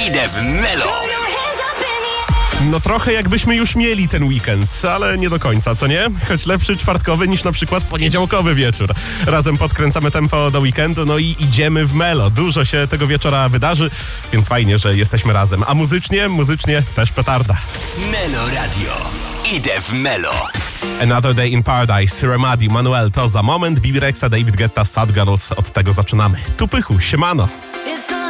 Idę w Melo. No trochę jakbyśmy już mieli ten weekend, ale nie do końca, co nie? Choć lepszy czwartkowy niż na przykład poniedziałkowy wieczór. Razem podkręcamy tempo do weekendu, no i idziemy w Melo. Dużo się tego wieczora wydarzy, więc fajnie, że jesteśmy razem. A muzycznie też petarda. Melo Radio. Idę w Melo. Another Day in Paradise, Remedy, Manuel, to za moment. Bibi Rexha, David Guetta, Sad Girls. Od tego zaczynamy. Tu Pychu, siemano.